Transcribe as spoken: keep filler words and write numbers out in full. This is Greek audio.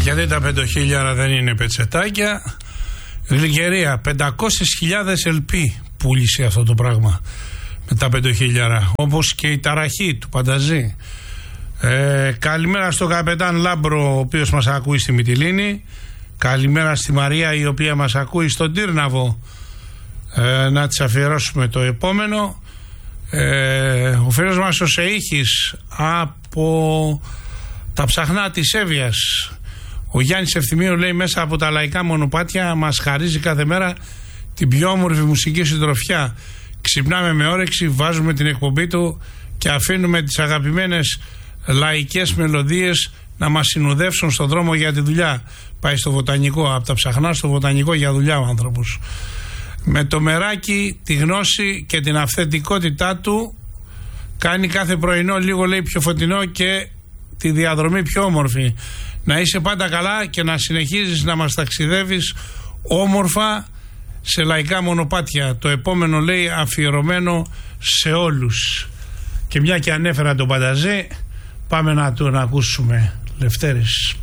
Γιατί τα πεντοχίλιαρα δεν είναι πετσετάκια. Γλυκερία, πεντακόσιες χιλιάδες ελ πι πούλησε αυτό το πράγμα με τα πεντοχίλιαρα. Όπως και η ταραχή του Πανταζή. Ε, καλημέρα στο καπετάν Λάμπρο, ο οποίος μας ακούει στη Μυτιλήνη. Καλημέρα στη Μαρία, η οποία μας ακούει στον Τύρναβο. Ε, να της αφιερώσουμε το επόμενο. Ε, ο φίλος μας ο Σεΐχης από τα ψαχνά της Εύβοιας, ο Γιάννης Ευθυμίου, λέει, μέσα από τα λαϊκά μονοπάτια μας χαρίζει κάθε μέρα την πιο όμορφη μουσική συντροφιά. Ξυπνάμε με όρεξη, βάζουμε την εκπομπή του και αφήνουμε τις αγαπημένες λαϊκές μελωδίες να μας συνοδεύσουν στον δρόμο για τη δουλειά. Πάει στο Βοτανικό, από τα ψαχνά στο Βοτανικό για δουλειά ο άνθρωπος. Με το μεράκι, τη γνώση και την αυθεντικότητά του κάνει κάθε πρωινό λίγο, λέει, πιο φωτεινό και τη διαδρομή πιο όμορφη. Να είσαι πάντα καλά και να συνεχίζεις να μας ταξιδεύεις όμορφα σε λαϊκά μονοπάτια. Το επόμενο, λέει, αφιερωμένο σε όλους. Και μια και ανέφερα τον Πανταζέ, πάμε να τον ακούσουμε. Λευτέρης.